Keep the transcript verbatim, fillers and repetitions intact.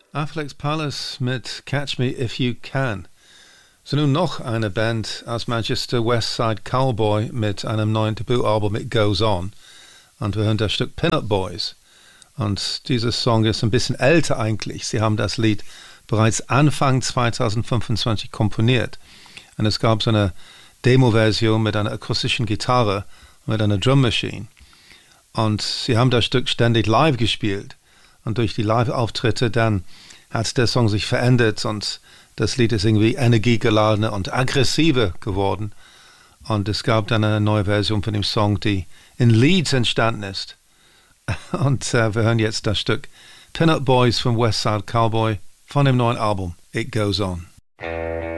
Affleck's Palace mit Catch Me If You Can. So nun noch eine Band aus Manchester, West Side Cowboy, mit einem neuen Debütalbum It Goes On. Und wir hören das Stück Pin-Up Boys. Und dieses Song ist ein bisschen älter eigentlich. Sie haben das Lied bereits Anfang zwanzig fünfundzwanzig komponiert. Und es gab so eine Demo-Version mit einer akustischen Gitarre und mit einer Drum Machine. Und sie haben das Stück ständig live gespielt. Und durch die Live-Auftritte dann hat der Song sich verändert und das Lied ist irgendwie energiegeladener und aggressiver geworden. Und es gab dann eine neue Version von dem Song, die in Leeds entstanden ist. Und äh, wir hören jetzt das Stück Pin-Up Boys vom West Side Cowboy von dem neuen Album It Goes On.